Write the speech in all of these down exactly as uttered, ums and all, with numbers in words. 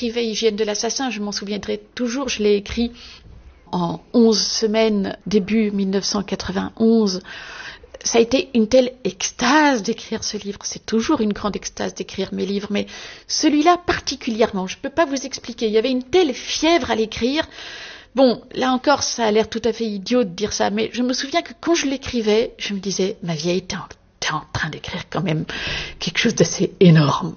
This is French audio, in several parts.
j'écrivais Hygiène de l'assassin, je m'en souviendrai toujours, je l'ai écrit en onze semaines, début mille neuf cent quatre-vingt-onze. Ça a été une telle extase d'écrire ce livre. C'est toujours une grande extase d'écrire mes livres, mais celui-là particulièrement, je ne peux pas vous expliquer. Il y avait une telle fièvre à l'écrire. Bon, là encore, ça a l'air tout à fait idiot de dire ça, mais je me souviens que quand je l'écrivais, je me disais, ma vieille, t'es en, t'es en train d'écrire quand même quelque chose d'assez énorme.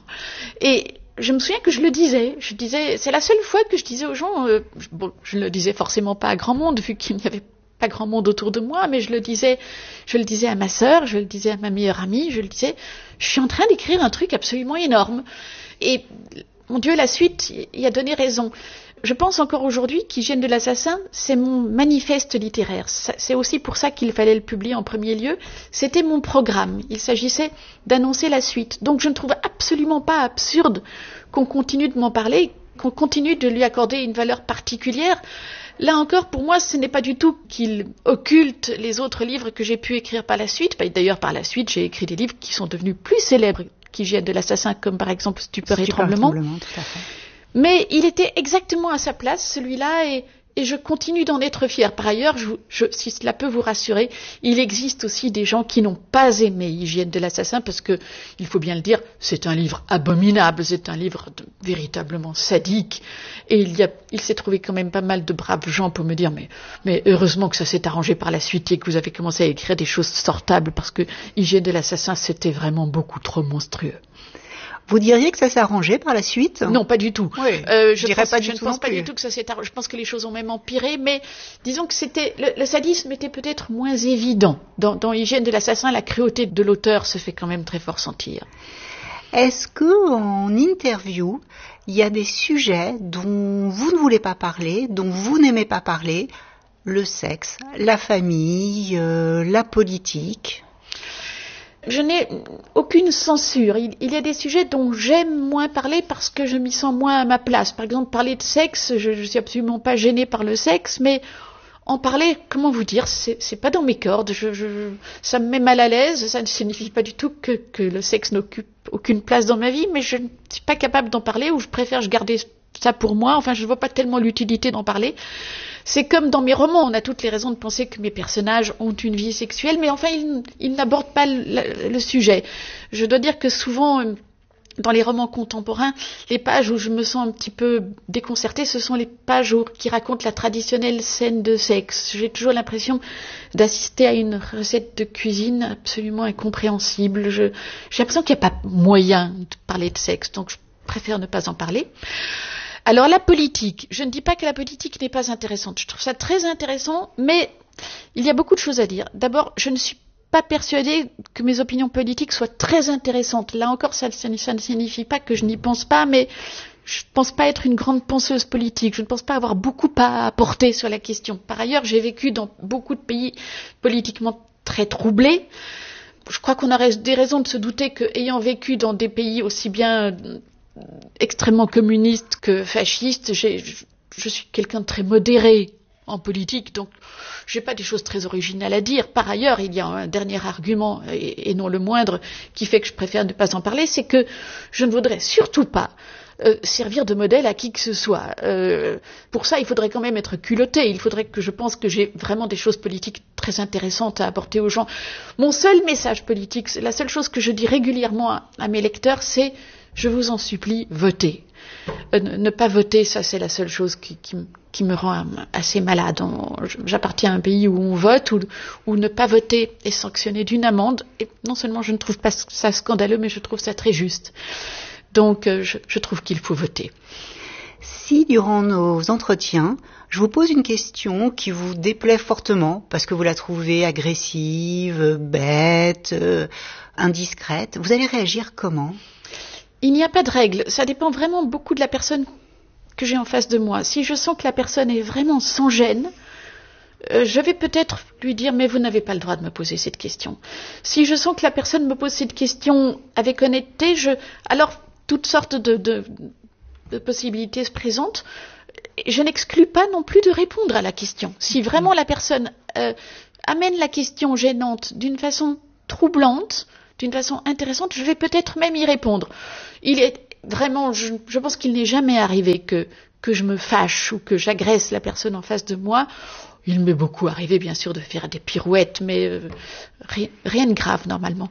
Et je me souviens que je le disais, je disais, c'est la seule fois que je disais aux gens, euh, bon, je ne le disais forcément pas à grand monde, vu qu'il n'y avait pas grand monde autour de moi, mais je le disais, je le disais à ma sœur, je le disais à ma meilleure amie, je le disais, je suis en train d'écrire un truc absolument énorme. Et, mon Dieu, la suite y a donné raison. Je pense encore aujourd'hui qu'Hygiène de l'assassin, c'est mon manifeste littéraire. C'est aussi pour ça qu'il fallait le publier en premier lieu. C'était mon programme. Il s'agissait d'annoncer la suite. Donc je ne trouve absolument pas absurde qu'on continue de m'en parler, qu'on continue de lui accorder une valeur particulière. Là encore, pour moi, ce n'est pas du tout qu'il occulte les autres livres que j'ai pu écrire par la suite. D'ailleurs, par la suite, j'ai écrit des livres qui sont devenus plus célèbres qu'Hygiène de l'assassin, comme par exemple Stupeur et Tremblement. Tremblement, tout à fait. Mais il était exactement à sa place, celui-là, et, et je continue d'en être fière. Par ailleurs, je, je, si cela peut vous rassurer, il existe aussi des gens qui n'ont pas aimé Hygiène de l'assassin, parce que, il faut bien le dire, c'est un livre abominable, c'est un livre de, véritablement sadique, et il, y a, il s'est trouvé quand même pas mal de braves gens pour me dire, mais, mais heureusement que ça s'est arrangé par la suite et que vous avez commencé à écrire des choses sortables, parce que Hygiène de l'assassin, c'était vraiment beaucoup trop monstrueux. Vous diriez que ça s'est arrangé par la suite? Non, pas du tout. Oui, euh, je je dirais pense, pas du je tout ne pense non pas plus. du tout que ça s'est arrangé. Je pense que les choses ont même empiré, mais disons que c'était le, le sadisme était peut-être moins évident. Dans, dans Hygiène de l'assassin, la cruauté de l'auteur se fait quand même très fort sentir. Est-ce que en interview, il y a des sujets dont vous ne voulez pas parler, dont vous n'aimez pas parler, le sexe, la famille, euh, la politique? Je n'ai aucune censure. Il, il y a des sujets dont j'aime moins parler parce que je m'y sens moins à ma place. Par exemple, parler de sexe, je ne suis absolument pas gênée par le sexe, mais en parler, comment vous dire, c'est, c'est pas dans mes cordes. Je, je, ça me met mal à l'aise. Ça ne signifie pas du tout que, que le sexe n'occupe aucune place dans ma vie, mais je ne suis pas capable d'en parler, ou je préfère garder ça pour moi. Enfin, je ne vois pas tellement l'utilité d'en parler. C'est comme dans mes romans, on a toutes les raisons de penser que mes personnages ont une vie sexuelle, mais enfin, ils, ils n'abordent pas le, le sujet. Je dois dire que souvent, dans les romans contemporains, les pages où je me sens un petit peu déconcertée, ce sont les pages où, qui racontent la traditionnelle scène de sexe. J'ai toujours l'impression d'assister à une recette de cuisine absolument incompréhensible. Je, j'ai l'impression qu'il n'y a pas moyen de parler de sexe, donc je préfère ne pas en parler. Alors la politique, je ne dis pas que la politique n'est pas intéressante, je trouve ça très intéressant, mais il y a beaucoup de choses à dire. D'abord, je ne suis pas persuadée que mes opinions politiques soient très intéressantes. Là encore, ça, ça, ça ne signifie pas que je n'y pense pas, mais je ne pense pas être une grande penseuse politique, je ne pense pas avoir beaucoup à apporter sur la question. Par ailleurs, j'ai vécu dans beaucoup de pays politiquement très troublés. Je crois qu'on aurait des raisons de se douter qu'ayant vécu dans des pays aussi bien extrêmement communiste que fasciste, j'ai, je, je suis quelqu'un de très modéré en politique, donc j'ai pas des choses très originales à dire. Par ailleurs, il y a un dernier argument, et, et non le moindre, qui fait que je préfère ne pas en parler, c'est que je ne voudrais surtout pas euh, servir de modèle à qui que ce soit. Euh, pour ça, il faudrait quand même être culotté. Il faudrait que je pense que j'ai vraiment des choses politiques très intéressantes à apporter aux gens. Mon seul message politique, la seule chose que je dis régulièrement à, à mes lecteurs, c'est: je vous en supplie, votez. Euh, ne, ne pas voter, ça c'est la seule chose qui, qui, qui me rend assez malade. On, j'appartiens à un pays où on vote, où, où ne pas voter est sanctionné d'une amende. Et non seulement je ne trouve pas ça scandaleux, mais je trouve ça très juste. Donc euh, je, je trouve qu'il faut voter. Si, durant nos entretiens, je vous pose une question qui vous déplaît fortement, parce que vous la trouvez agressive, bête, euh, indiscrète, vous allez réagir comment ? Il n'y a pas de règle, ça dépend vraiment beaucoup de la personne que j'ai en face de moi. Si je sens que la personne est vraiment sans gêne, euh, je vais peut-être lui dire: mais vous n'avez pas le droit de me poser cette question. Si je sens que la personne me pose cette question avec honnêteté, je, alors toutes sortes de, de, de possibilités se présentent. Je n'exclus pas non plus de répondre à la question. Si vraiment la personne euh, amène la question gênante d'une façon troublante, d'une façon intéressante, je vais peut-être même y répondre. Il est vraiment, je, je pense qu'il n'est jamais arrivé que, que je me fâche ou que j'agresse la personne en face de moi. Il m'est beaucoup arrivé, bien sûr, de faire des pirouettes, mais euh, rien, rien de grave, normalement.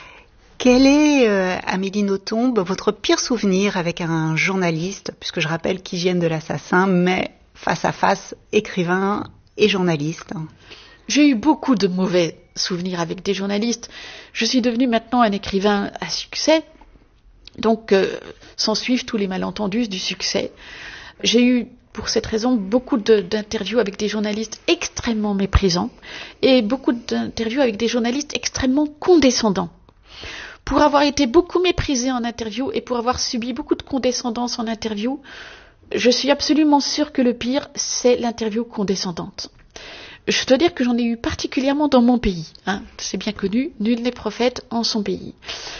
Quel est, euh, Amélie Nothomb, votre pire souvenir avec un journaliste, puisque je rappelle qu'Hygiène de l'assassin met face à face écrivain et journaliste? J'ai eu beaucoup de mauvais souvenirs avec des journalistes. Je suis devenue maintenant un écrivain à succès, donc euh, s'en suivent tous les malentendus du succès. J'ai eu, pour cette raison, beaucoup de, d'interviews avec des journalistes extrêmement méprisants et beaucoup d'interviews avec des journalistes extrêmement condescendants. Pour avoir été beaucoup méprisée en interview et pour avoir subi beaucoup de condescendance en interview, je suis absolument sûre que le pire, c'est l'interview condescendante. Je dois dire que j'en ai eu particulièrement dans mon pays. Hein. C'est bien connu, nul n'est prophète en son pays.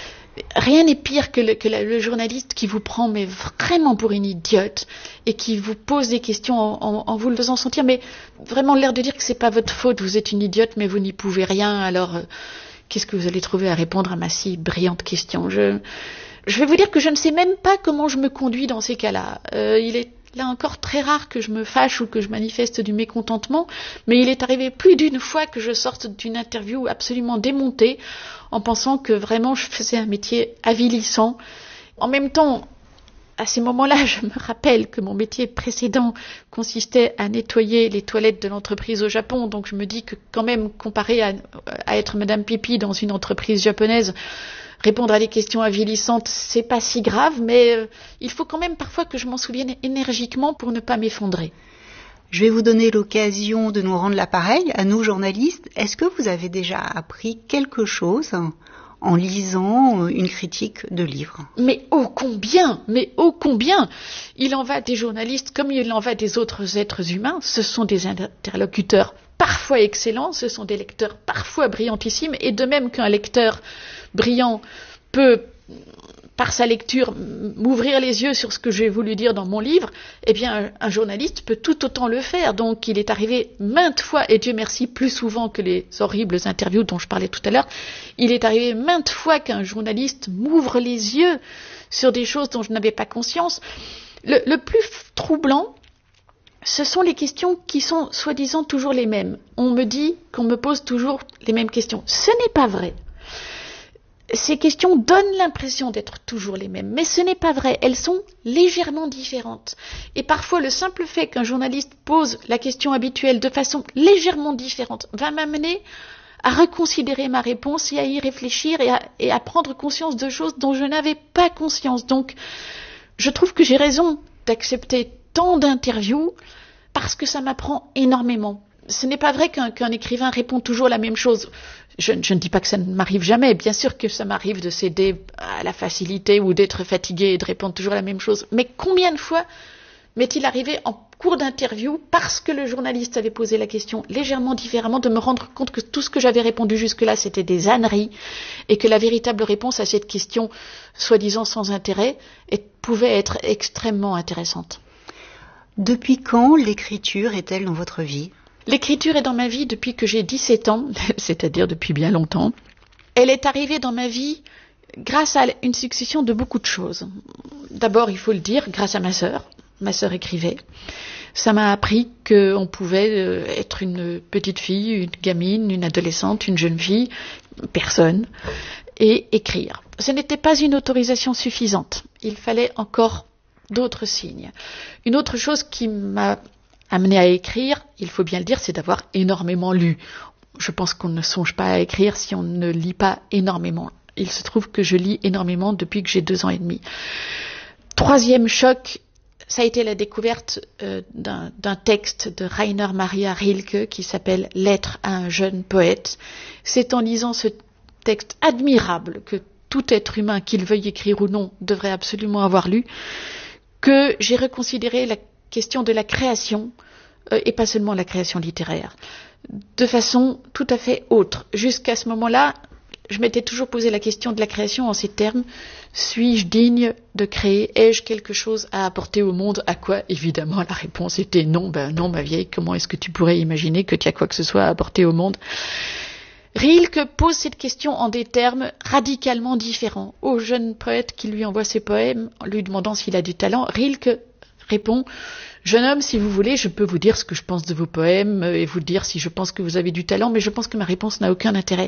Rien n'est pire que, le, que la, le journaliste qui vous prend mais vraiment pour une idiote et qui vous pose des questions en, en, en vous le faisant sentir, mais vraiment l'air de dire que c'est pas votre faute, vous êtes une idiote mais vous n'y pouvez rien, alors... Euh, Qu'est-ce que vous allez trouver à répondre à ma si brillante question? Je, je vais vous dire que je ne sais même pas comment je me conduis dans ces cas-là. Euh, il est là encore très rare que je me fâche ou que je manifeste du mécontentement, mais il est arrivé plus d'une fois que je sorte d'une interview absolument démontée en pensant que vraiment je faisais un métier avilissant. En même temps, à ces moments-là, je me rappelle que mon métier précédent consistait à nettoyer les toilettes de l'entreprise au Japon. Donc je me dis que quand même, comparé à, à être Madame Pipi dans une entreprise japonaise, répondre à des questions avilissantes, c'est pas si grave, mais euh, il faut quand même parfois que je m'en souvienne énergiquement pour ne pas m'effondrer. Je vais vous donner l'occasion de nous rendre l'appareil, à nous journalistes. Est-ce que vous avez déjà appris quelque chose en lisant une critique de livre? Mais ô combien, mais ô combien! Il en va des journalistes comme il en va des autres êtres humains. Ce sont des interlocuteurs parfois excellents, ce sont des lecteurs parfois brillantissimes, et de même qu'un lecteur brillant peut, par sa lecture, m'ouvrir les yeux sur ce que j'ai voulu dire dans mon livre, eh bien, un, un journaliste peut tout autant le faire. Donc, il est arrivé maintes fois, et Dieu merci, plus souvent que les horribles interviews dont je parlais tout à l'heure, il est arrivé maintes fois qu'un journaliste m'ouvre les yeux sur des choses dont je n'avais pas conscience. Le, le plus troublant, ce sont les questions qui sont soi-disant toujours les mêmes. On me dit qu'on me pose toujours les mêmes questions. Ce n'est pas vrai. Ces questions donnent l'impression d'être toujours les mêmes, mais ce n'est pas vrai, elles sont légèrement différentes. Et parfois, le simple fait qu'un journaliste pose la question habituelle de façon légèrement différente va m'amener à reconsidérer ma réponse et à y réfléchir et à, et à prendre conscience de choses dont je n'avais pas conscience. Donc, je trouve que j'ai raison d'accepter tant d'interviews parce que ça m'apprend énormément. Ce n'est pas vrai qu'un, qu'un écrivain répond toujours la même chose. Je, je ne dis pas que ça ne m'arrive jamais. Bien sûr que ça m'arrive de céder à la facilité ou d'être fatigué et de répondre toujours la même chose. Mais combien de fois m'est-il arrivé en cours d'interview, parce que le journaliste avait posé la question légèrement différemment, de me rendre compte que tout ce que j'avais répondu jusque-là, c'était des âneries, et que la véritable réponse à cette question, soi-disant sans intérêt, est, pouvait être extrêmement intéressante. Depuis quand l'écriture est-elle dans votre vie ? L'écriture est dans ma vie depuis que j'ai dix-sept ans, c'est-à-dire depuis bien longtemps. Elle est arrivée dans ma vie grâce à une succession de beaucoup de choses. D'abord, il faut le dire, grâce à ma sœur. Ma sœur écrivait. Ça m'a appris qu'on pouvait être une petite fille, une gamine, une adolescente, une jeune fille, personne, et écrire. Ce n'était pas une autorisation suffisante. Il fallait encore d'autres signes. Une autre chose qui m'a amenée à écrire, il faut bien le dire, c'est d'avoir énormément lu. Je pense qu'on ne songe pas à écrire si on ne lit pas énormément. Il se trouve que je lis énormément depuis que j'ai deux ans et demi. Troisième choc, ça a été la découverte euh, d'un, d'un texte de Rainer Maria Rilke qui s'appelle « Lettre à un jeune poète ». C'est en lisant ce texte admirable que tout être humain, qu'il veuille écrire ou non, devrait absolument avoir lu, que j'ai reconsidéré la question de la création, euh, et pas seulement la création littéraire, de façon tout à fait autre. Jusqu'à ce moment-là, je m'étais toujours posé la question de la création en ces termes. Suis-je digne de créer? Ai-je quelque chose à apporter au monde? À quoi? Évidemment, la réponse était non. Ben non, ma vieille, comment est-ce que tu pourrais imaginer que tu as quoi que ce soit à apporter au monde? Rilke pose cette question en des termes radicalement différents. Au jeune poète qui lui envoie ses poèmes, en lui demandant s'il a du talent, Rilke répond « Jeune homme, si vous voulez, je peux vous dire ce que je pense de vos poèmes et vous dire si je pense que vous avez du talent, mais je pense que ma réponse n'a aucun intérêt.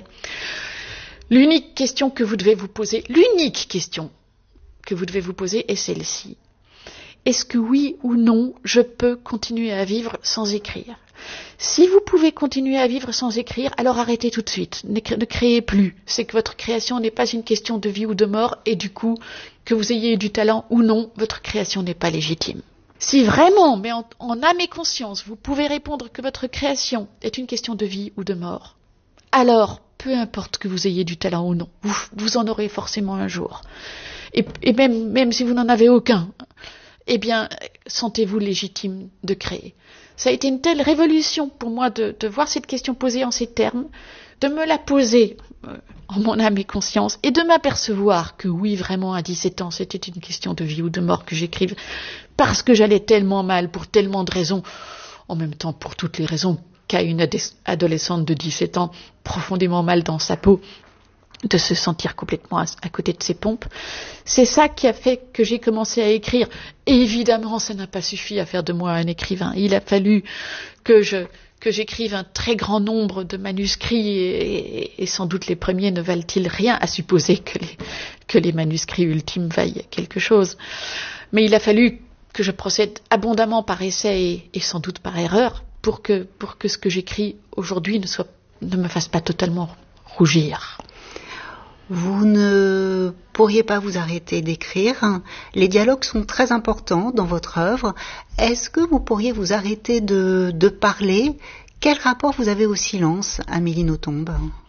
L'unique question que vous devez vous poser, l'unique question que vous devez vous poser est celle-ci. Est-ce que oui ou non, je peux continuer à vivre sans écrire ? Si vous pouvez continuer à vivre sans écrire, alors arrêtez tout de suite, ne créez plus. C'est que votre création n'est pas une question de vie ou de mort, et du coup, que vous ayez du talent ou non, votre création n'est pas légitime. Si vraiment, mais en, en âme et conscience, vous pouvez répondre que votre création est une question de vie ou de mort, alors, peu importe que vous ayez du talent ou non, vous, vous en aurez forcément un jour. Et, et même, même si vous n'en avez aucun, eh bien, sentez-vous légitime de créer. Ça a été une telle révolution pour moi de, de voir cette question posée en ces termes, de me la poser euh, en mon âme et conscience, et de m'apercevoir que oui, vraiment, à dix-sept ans, c'était une question de vie ou de mort que j'écrive, parce que j'allais tellement mal, pour tellement de raisons, en même temps pour toutes les raisons qu'a une adolescente de dix-sept ans, profondément mal dans sa peau, de se sentir complètement à, à côté de ses pompes. C'est ça qui a fait que j'ai commencé à écrire. Et évidemment, ça n'a pas suffi à faire de moi un écrivain. Il a fallu que je que j'écrive un très grand nombre de manuscrits et, et, et sans doute les premiers ne valent-ils rien, à supposer que les, que les manuscrits ultimes vaillent quelque chose. Mais il a fallu que je procède abondamment par essai et, et sans doute par erreur pour que, pour que ce que j'écris aujourd'hui ne, soit, ne me fasse pas totalement rougir. Vous ne pourriez pas vous arrêter d'écrire. Les dialogues sont très importants dans votre œuvre. Est-ce que vous pourriez vous arrêter de, de parler ? Quel rapport vous avez au silence, Amélie Nothomb ?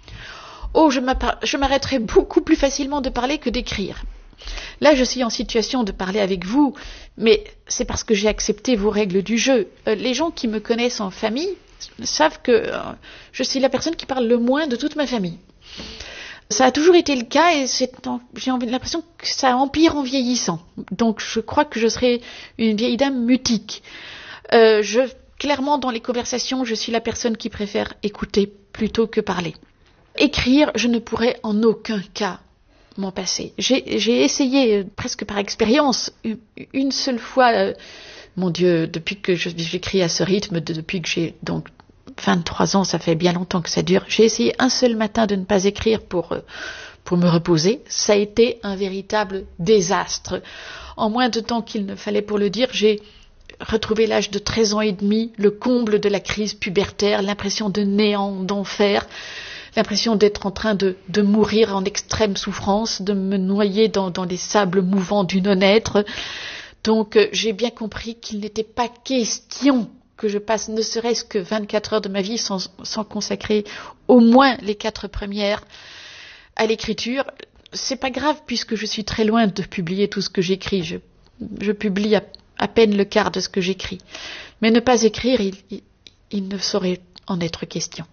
Oh, je, je m'arrêterais beaucoup plus facilement de parler que d'écrire. Là, je suis en situation de parler avec vous, mais c'est parce que j'ai accepté vos règles du jeu. Euh, les gens qui me connaissent en famille savent que euh, je suis la personne qui parle le moins de toute ma famille. Ça a toujours été le cas et c'est, j'ai l'impression que ça empire en vieillissant. Donc je crois que je serai une vieille dame mutique. Euh, je, clairement, dans les conversations, je suis la personne qui préfère écouter plutôt que parler. Écrire, je ne pourrais en aucun cas m'en passer. J'ai, j'ai essayé, euh, presque par expérience, une, une seule fois, euh, mon Dieu, depuis que je, j'écris à ce rythme, de, depuis que j'ai donc vingt-trois ans, ça fait bien longtemps que ça dure. J'ai essayé un seul matin de ne pas écrire pour, pour me reposer. Ça a été un véritable désastre. En moins de temps qu'il ne fallait pour le dire, j'ai retrouvé l'âge de treize ans et demi, le comble de la crise pubertaire, l'impression de néant, d'enfer, l'impression d'être en train de, de mourir en extrême souffrance, de me noyer dans, dans les sables mouvants du non-être. Donc euh, j'ai bien compris qu'il n'était pas question que je passe ne serait-ce que vingt-quatre heures de ma vie sans, sans consacrer au moins les quatre premières à l'écriture. C'est pas grave puisque je suis très loin de publier tout ce que j'écris. Je, je publie à, à peine le quart de ce que j'écris. Mais ne pas écrire, il, il, il ne saurait en être question.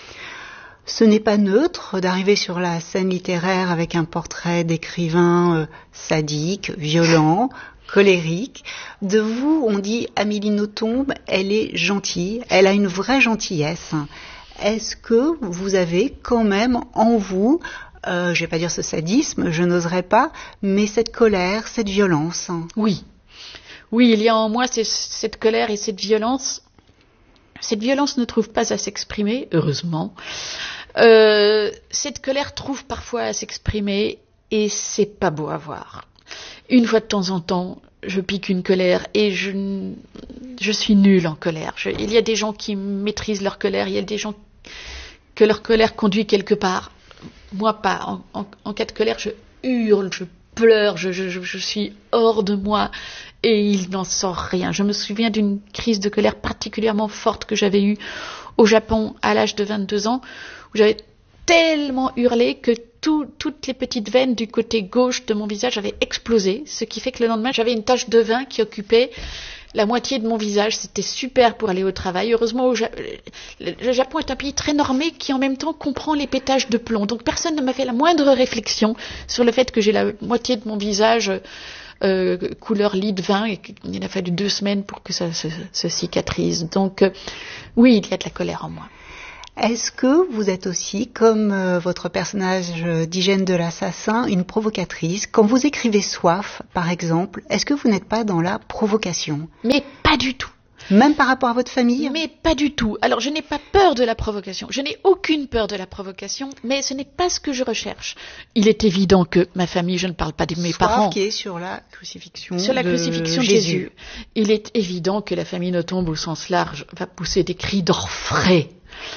Ce n'est pas neutre d'arriver sur la scène littéraire avec un portrait d'écrivain euh, sadique, violent, colérique. De vous, on dit Amélie Nothomb, elle est gentille, elle a une vraie gentillesse. Est-ce que vous avez quand même en vous, euh, je ne vais pas dire ce sadisme, je n'oserais pas, mais cette colère, cette violence ? Oui, oui, il y a en moi ces, cette colère et cette violence. Cette violence ne trouve pas à s'exprimer, heureusement. Euh, cette colère trouve parfois à s'exprimer et c'est pas beau à voir. Une fois de temps en temps, je pique une colère et je, je suis nulle en colère. Je, il y a des gens qui maîtrisent leur colère, il y a des gens que leur colère conduit quelque part. Moi pas. En, en, en cas de colère, je hurle, je pleure, je, je, je suis hors de moi et il n'en sort rien. Je me souviens d'une crise de colère particulièrement forte que j'avais eue au Japon à l'âge de vingt-deux ans, où j'avais tellement hurlé que tout, toutes les petites veines du côté gauche de mon visage avaient explosé, ce qui fait que le lendemain, j'avais une tache de vin qui occupait la moitié de mon visage. C'était super pour aller au travail. Heureusement, au ja- le Japon est un pays très normé qui en même temps comprend les pétages de plomb. Donc personne ne m'a fait la moindre réflexion sur le fait que j'ai la moitié de mon visage euh, couleur lit de vin et qu'il a fallu deux semaines pour que ça se, se cicatrise. Donc euh, oui, il y a de la colère en moi. Est-ce que vous êtes aussi, comme euh, votre personnage euh, d'Hygiène de l'assassin, une provocatrice? Quand vous écrivez Soif, par exemple, est-ce que vous n'êtes pas dans la provocation? Mais pas du tout. Même par rapport à votre famille? Mais pas du tout. Alors, je n'ai pas peur de la provocation. Je n'ai aucune peur de la provocation, mais ce n'est pas ce que je recherche. Il est évident que ma famille, je ne parle pas de mes Soif parents. qui est sur la crucifixion Sur la de crucifixion de Jésus. Jésus. Il est évident que la famille Nothomb, au sens large, va pousser des cris d'orfraie.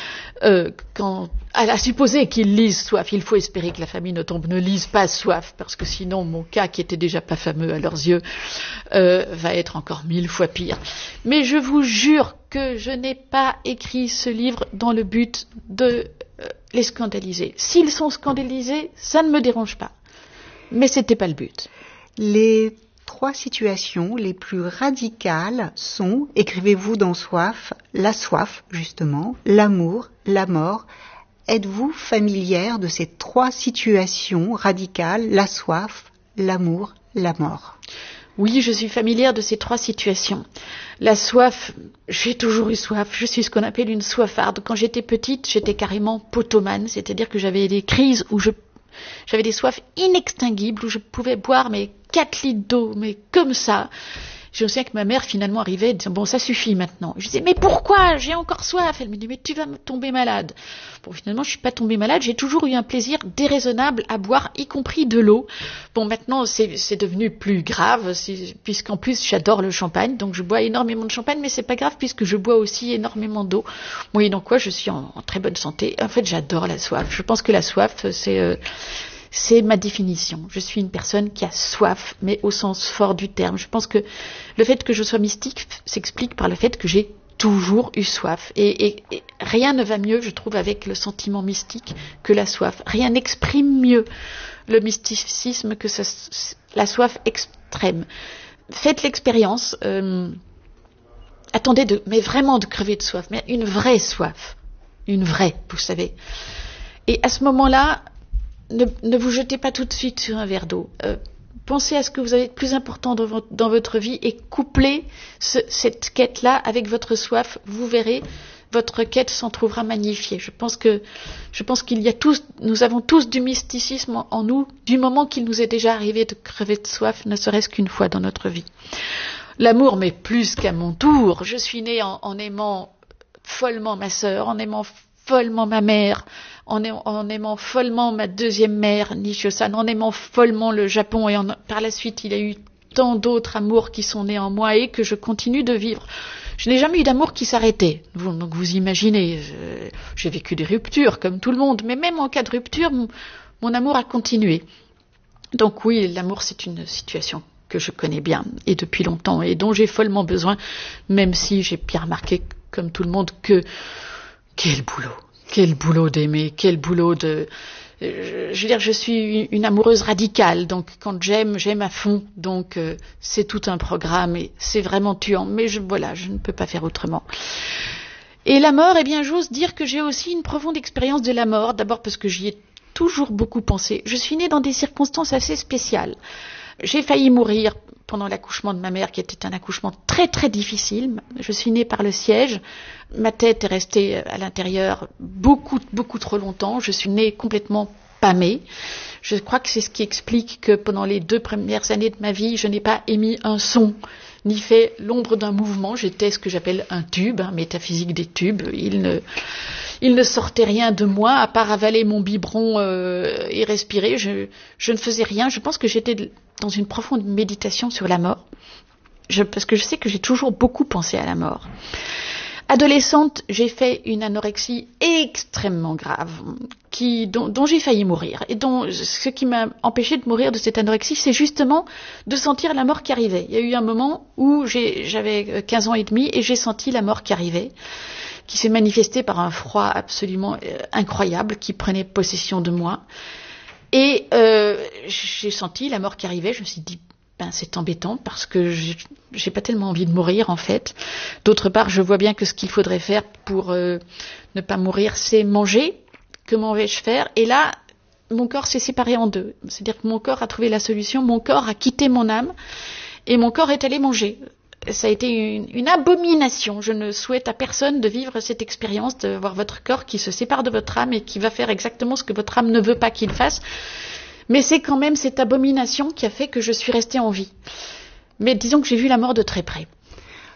Euh, quand, à supposer qu'ils lisent Soif, il faut espérer que la famille Nothomb ne lise pas Soif, parce que sinon mon cas, qui était déjà pas fameux à leurs yeux, euh, va être encore mille fois pire. Mais je vous jure que je n'ai pas écrit ce livre dans le but de euh, les scandaliser. S'ils sont scandalisés, ça ne me dérange pas. Mais c'était pas le but. Les trois situations les plus radicales sont, écrivez-vous dans Soif, la soif, justement, l'amour, la mort. Êtes-vous familière de ces trois situations radicales, la soif, l'amour, la mort? Oui, je suis familière de ces trois situations. La soif, j'ai toujours eu soif. Je suis ce qu'on appelle une soifarde. Quand j'étais petite, j'étais carrément potomane, c'est-à-dire que j'avais des crises où je J'avais des soifs inextinguibles où je pouvais boire mes quatre litres d'eau, mais comme ça. Je me souviens que ma mère finalement arrivait et disait « Bon, ça suffit maintenant ». Je disais « Mais pourquoi? J'ai encore soif ». Elle me dit « Mais tu vas me tomber malade ». Bon, finalement, je suis pas tombée malade. J'ai toujours eu un plaisir déraisonnable à boire, y compris de l'eau. Bon, maintenant, c'est, c'est devenu plus grave, puisqu'en plus, j'adore le champagne. Donc, je bois énormément de champagne, mais c'est pas grave puisque je bois aussi énormément d'eau. Moyennant quoi, je suis en, en très bonne santé. En fait, j'adore la soif. Je pense que la soif, c'est... Euh, C'est ma définition. Je suis une personne qui a soif, mais au sens fort du terme. Je pense que le fait que je sois mystique s'explique par le fait que j'ai toujours eu soif. Et, et, et rien ne va mieux, je trouve, avec le sentiment mystique que la soif. Rien n'exprime mieux le mysticisme que ce, la soif extrême. Faites l'expérience. Euh, attendez, de, mais vraiment de crever de soif, mais une vraie soif. Une vraie, vous savez. Et à ce moment-là, Ne, ne vous jetez pas tout de suite sur un verre d'eau. Euh, pensez à ce que vous avez de plus important dans votre, dans votre vie et couplez ce, cette quête-là avec votre soif. Vous verrez, votre quête s'en trouvera magnifiée. Je pense que, je pense qu'il y a tous, nous avons tous du mysticisme en, en nous, du moment qu'il nous est déjà arrivé de crever de soif, ne serait-ce qu'une fois dans notre vie. L'amour, mais plus qu'à mon tour. Je suis née en, en aimant follement ma sœur, en aimant follement ma mère, en, en aimant follement ma deuxième mère, Nishio-san, en aimant follement le Japon, et en, par la suite, il y a eu tant d'autres amours qui sont nés en moi et que je continue de vivre. Je n'ai jamais eu d'amour qui s'arrêtait. Vous, donc vous imaginez, je, j'ai vécu des ruptures comme tout le monde, mais même en cas de rupture, mon, mon amour a continué. Donc oui, l'amour, c'est une situation que je connais bien et depuis longtemps et dont j'ai follement besoin, même si j'ai bien remarqué, comme tout le monde, que quel boulot, quel boulot d'aimer, quel boulot de... Je veux dire, je suis une amoureuse radicale, donc quand j'aime, j'aime à fond, donc euh, c'est tout un programme et c'est vraiment tuant, mais je, voilà, je ne peux pas faire autrement. Et la mort, eh bien, j'ose dire que j'ai aussi une profonde expérience de la mort, d'abord parce que j'y ai toujours beaucoup pensé. Je suis née dans des circonstances assez spéciales. J'ai failli mourir pendant l'accouchement de ma mère, qui était un accouchement très très difficile. Je suis née par le siège. Ma tête est restée à l'intérieur beaucoup, beaucoup trop longtemps. Je suis née complètement pâmée. Je crois que c'est ce qui explique que pendant les deux premières années de ma vie, je n'ai pas émis un son, ni fait l'ombre d'un mouvement. J'étais ce que j'appelle un tube, un métaphysique des tubes. Il ne, il ne sortait rien de moi, à part avaler mon biberon euh, et respirer. Je, je ne faisais rien. Je pense que j'étais dans une profonde méditation sur la mort, je, parce que je sais que j'ai toujours beaucoup pensé à la mort. Adolescente, j'ai fait une anorexie extrêmement grave, qui, dont, dont j'ai failli mourir. Et dont, ce qui m'a empêché de mourir de cette anorexie, c'est justement de sentir la mort qui arrivait. Il y a eu un moment où j'ai, j'avais quinze ans et demi et j'ai senti la mort qui arrivait, qui s'est manifestée par un froid absolument euh, incroyable qui prenait possession de moi. Et euh, j'ai senti la mort qui arrivait, je me suis dit, ben c'est embêtant parce que j'ai, j'ai pas tellement envie de mourir en fait. D'autre part, je vois bien que ce qu'il faudrait faire pour euh, ne pas mourir, c'est manger. Comment vais-je faire? Et là, mon corps s'est séparé en deux. C'est-à-dire que mon corps a trouvé la solution, mon corps a quitté mon âme et mon corps est allé manger. ça a été une, une abomination. Je ne souhaite à personne de vivre cette expérience, de voir votre corps qui se sépare de votre âme et qui va faire exactement ce que votre âme ne veut pas qu'il fasse. Mais c'est quand même cette abomination qui a fait que je suis restée en vie. Mais disons que j'ai vu la mort de très près.